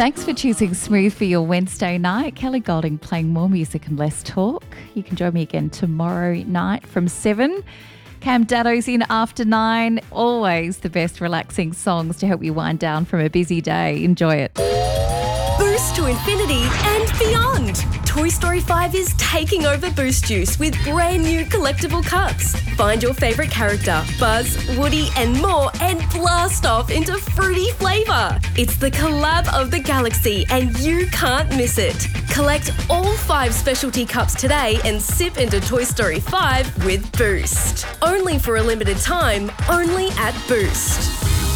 Thanks for choosing Smooth for your Wednesday night. Kelly Golding playing more music and less talk. You can join me again tomorrow night from 7. Cam Daddo's in after 9. Always the best relaxing songs to help you wind down from a busy day. Enjoy it. Boost to infinity and beyond. Toy Story 5 is taking over Boost Juice with brand new collectible cups. Find your favourite character, Buzz, Woody and more, and blast off into fruity flavour. It's the collab of the galaxy and you can't miss it. Collect all 5 specialty cups today and sip into Toy Story 5 with Boost. Only for a limited time, only at Boost.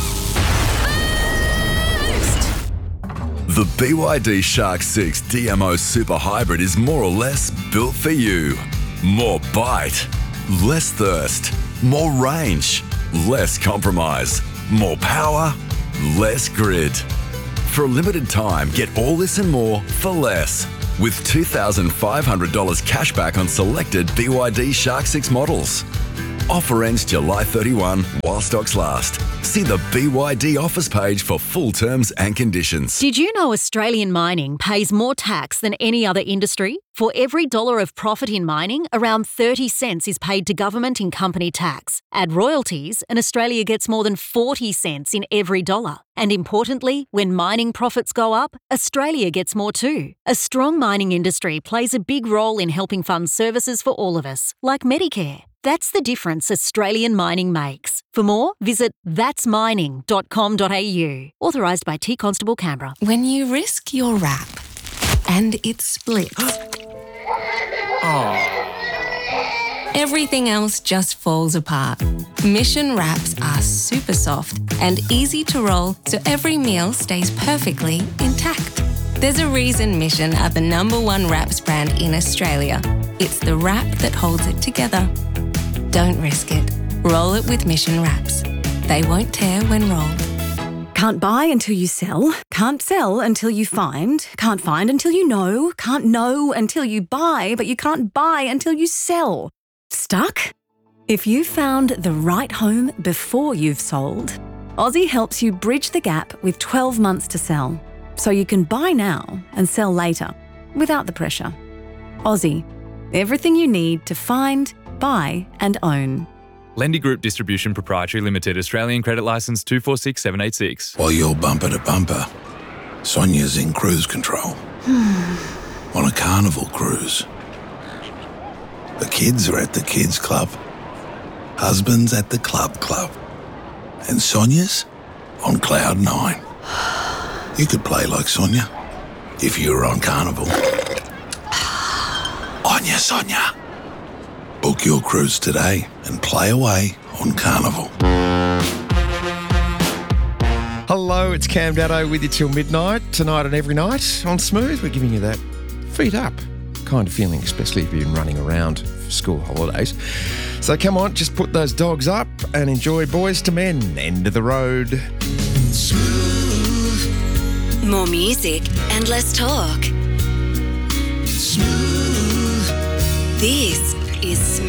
The BYD Shark 6 DMO Super Hybrid is more or less built for you. More bite, less thirst, more range, less compromise, more power, less grid. For a limited time, get all this and more for less. With $2,500 cash back on selected BYD Shark 6 models. Offer ends July 31 while stocks last. See the BYD offers page for full terms and conditions. Did you know Australian mining pays more tax than any other industry? For every dollar of profit in mining, around 30 cents is paid to government in company tax. Add royalties, and Australia gets more than 40 cents in every dollar. And importantly, when mining profits go up, Australia gets more too. A strong mining industry plays a big role in helping fund services for all of us, like Medicare. That's the difference Australian mining makes. For more, visit thatsmining.com.au. Authorised by T Constable Canberra. When you risk your wrap and it splits, everything else just falls apart. Mission wraps are super soft and easy to roll so every meal stays perfectly intact. There's a reason Mission are the #1 wraps brand in Australia. It's the wrap that holds it together. Don't risk it. Roll it with Mission wraps. They won't tear when rolled. Can't buy until you sell. Can't sell until you find. Can't find until you know. Can't know until you buy, but you can't buy until you sell. Stuck? If you found the right home before you've sold, Aussie helps you bridge the gap with 12 months to sell, so you can buy now and sell later without the pressure. Aussie, everything you need to find, buy and own. Lendy Group Distribution Proprietary Limited, Australian Credit Licence 246786. While you're bumper to bumper, Sonia's in cruise control. On a carnival cruise. The kids are at the kids club. Husband's at the club. And Sonia's on cloud 9. You could play like Sonia if you were on carnival. On ya, Sonia. Book your cruise today and play away on Carnival. Hello, it's Cam Daddo with you till midnight, tonight and every night. On Smooth, we're giving you that feet up kind of feeling, especially if you've been running around for school holidays. So come on, just put those dogs up and enjoy Boys to Men, End of the Road. Smooth. More music and less talk. Smooth. This is Smooth.